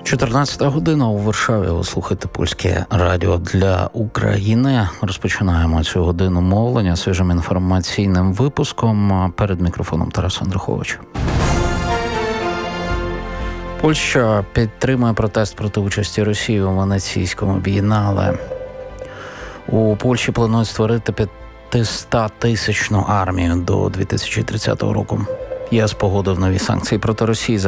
14 година у Варшаві. Ви слухаєте Польське радіо для України. Розпочинаємо цю годину мовлення свіжим інформаційним випуском. Перед мікрофоном Тарас Андрухович. Польща підтримує протест проти участі Росії у Венеційському бієнале. У Польщі планують створити 500-тисячну армію до 2030 року. ЄС погодив нові санкції проти Росії за